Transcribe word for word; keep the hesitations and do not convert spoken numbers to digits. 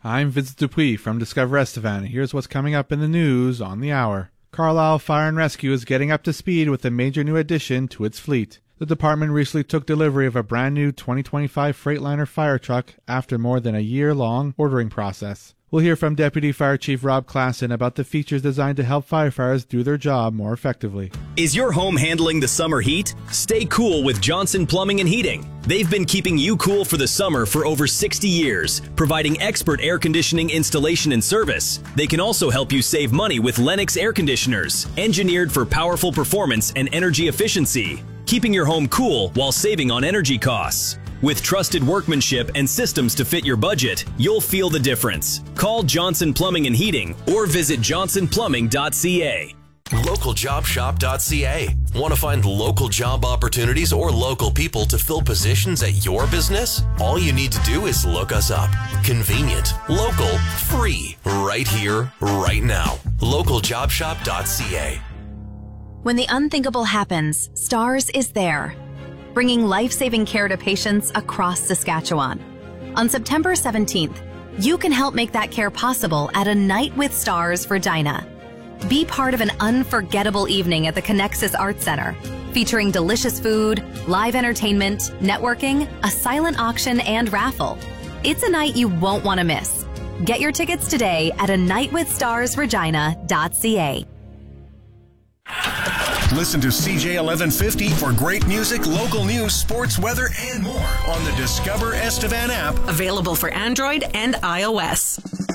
I'm Vincent Dupuis from Discover Estevan. Here's what's coming up in the news on the hour. Carlisle Fire and Rescue is getting up to speed with a major new addition to its fleet. The department recently took delivery of a brand new twenty twenty-five Freightliner fire truck after more than a year-long ordering process. We'll hear from Deputy Fire Chief Rob Klassen about the features designed to help firefighters do their job more effectively. Is your home handling the summer heat? Stay cool with Johnson Plumbing and Heating. They've been keeping you cool for the summer for over sixty years, providing expert air conditioning installation and service. They can also help you save money with Lennox air conditioners, engineered for powerful performance and energy efficiency, keeping your home cool while saving on energy costs. With trusted workmanship and systems to fit your budget, you'll feel the difference. Call Johnson Plumbing and Heating or visit johnson plumbing dot c a. local job shop dot c a. Want to find local job opportunities or local people to fill positions at your business? All you need to do is look us up. Convenient, local, free, right here, right now. local job shop dot c a. When the unthinkable happens, STARS is there, bringing life-saving care to patients across Saskatchewan. On September seventeenth, you can help make that care possible at A Night with Stars Regina. Be part of an unforgettable evening at the Connexus Arts Center, featuring delicious food, live entertainment, networking, a silent auction, and raffle. It's a night you won't want to miss. Get your tickets today at a night with stars regina dot c a. Listen to C J eleven fifty for great music, local news, sports, weather, and more on the Discover Estevan app. Available for Android and iOS.